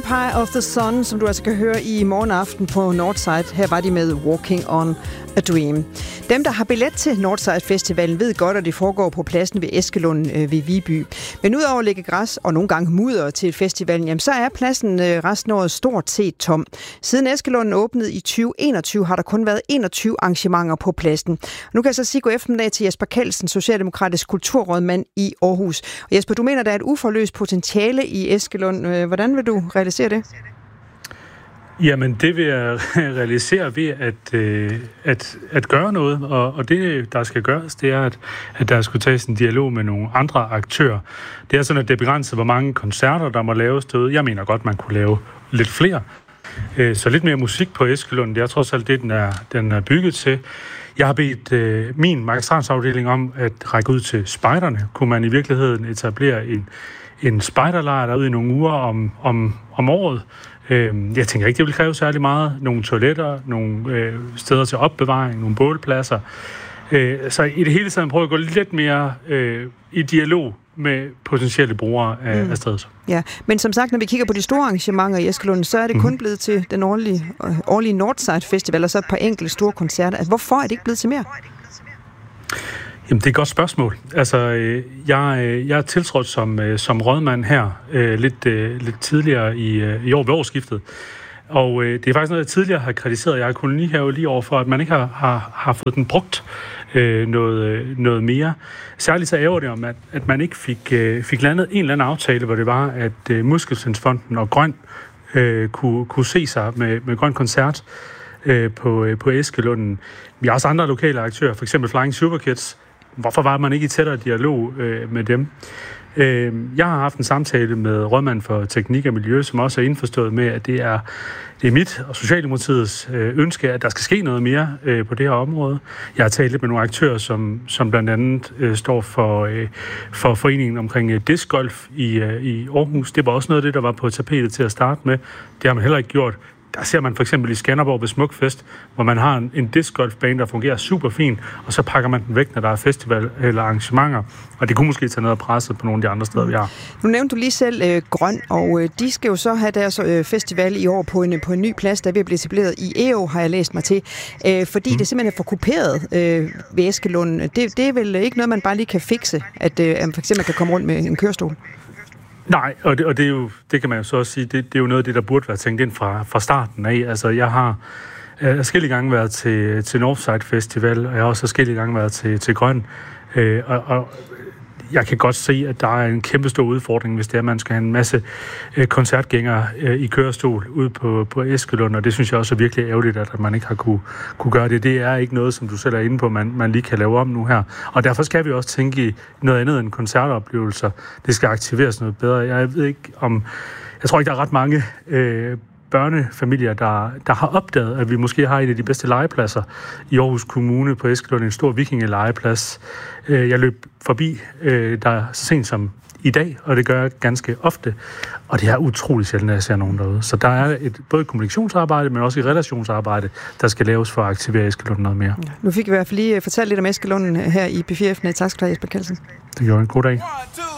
Empire of the Sun, som du altså kan høre i morgenaften på Northside. Her var de med Walking on a Dream. Dem, der har billet til Northside Festivalen, ved godt, at det foregår på pladsen ved Eskelund ved Viby. Men udover at lægge græs og nogle gange mudder til festivalen, jamen, så er pladsen resten af året stort set tom. Siden Eskelund åbnede i 2021, har der kun været 21 arrangementer på pladsen. Nu kan jeg så sige god eftermiddag til Jesper Kjeldsen, socialdemokratisk kulturrådmand i Aarhus. Og Jesper, du mener, der er et uforløst potentiale i Eskelund. Hvordan vil du realisere det? Jamen, det vil jeg realisere ved at gøre noget, og det, der skal gøres, det er, at der skulle tages en dialog med nogle andre aktører. Det er sådan, at det er begrænset, hvor mange koncerter, der må laves derude. Jeg mener godt, man kunne lave lidt flere. Så lidt mere musik på Eskelund, det er trods alt det, den er bygget til. Jeg har bedt min magistratsafdeling om at række ud til spejderne. Kunne man i virkeligheden etablere en spejderlejr derude i nogle uger om året? Jeg tænker ikke, det vil kræve særlig meget. Nogle toiletter, nogle steder til opbevaring, nogle bålpladser. Så i det hele taget prøver at gå lidt mere i dialog med potentielle brugere af stedet. Ja, men som sagt, når vi kigger på de store arrangementer i Eskelund, så er det kun blevet til den årlige Northside Festival, og så et par enkelte store koncerter. Altså, hvorfor er det ikke blevet til mere? Jamen, det er et godt spørgsmål. Altså, jeg er tiltrådt som rådmand her lidt tidligere i år ved årsskiftet. Og det er faktisk noget, jeg tidligere har kritiseret. Jeg har kolonihave lige over for, at man ikke har fået den brugt noget mere. Særligt så ærger det om, at man ikke fik landet en eller anden aftale, hvor det var, at Muskelsvindsfonden og Grøn kunne se sig med Grøn Koncert på Eskelunden. Vi har også andre lokale aktører, f.eks. Flying Superkids. Hvorfor var man ikke i tættere dialog med dem? Jeg har haft en samtale med rådmanden for teknik og miljø, som også er indforstået med, at det er mit og Socialdemokratiets ønske, at der skal ske noget mere på det her område. Jeg har talt lidt med nogle aktører, som blandt andet står for foreningen omkring discgolf i Aarhus. Det var også noget af det, der var på tapetet til at starte med. Det har man heller ikke gjort. Der ser man for eksempel i Skanderborg ved Smukfest, hvor man har en discgolfbane, der fungerer super fint, og så pakker man den væk, når der er festival eller arrangementer. Og det kunne måske tage noget af presset på nogle af de andre steder, vi har. Nu nævnte du lige selv Grøn, og de skal jo så have deres festival i år på en ny plads, der er ved at blive etableret i EO, har jeg læst mig til. Fordi det simpelthen er for kuperet ved Eskelund. Det er vel ikke noget, man bare lige kan fikse, at for eksempel kan komme rundt med en kørestol? Nej, og det er jo, det kan man jo så også sige, det er jo noget af det, der burde være tænkt ind fra starten af. Altså, jeg har forskellige gange været til Northside Festival, og jeg har også forskellige gange været til Grøn. Og jeg kan godt se, at der er en kæmpe stor udfordring, hvis det er, at man skal have en masse koncertgængere i kørestol ude på Eskelund, og det synes jeg også er virkelig ærgerligt, at man ikke har kunne gøre det. Det er ikke noget, som du selv er inde på, man lige kan lave om nu her. Og derfor skal vi også tænke i noget andet end koncertoplevelser. Det skal aktiveres noget bedre. Jeg tror ikke, der er ret mange børnefamilier, der har opdaget, at vi måske har en af de bedste legepladser i Aarhus Kommune på Eskelund, en stor vikingelegeplads. Jeg løb forbi der så sent som i dag, og det gør jeg ganske ofte, og det er utrolig sjældent, at jeg ser nogen derude. Så der er både kommunikationsarbejde, men også et relationsarbejde, der skal laves for at aktivere Eskelund noget mere. Ja. Nu fik vi i hvert fald lige fortalt lidt om Eskelund her i P4 Aften. Tak skal du have, Jesper Kjeldsen. Det gjorde en god dag.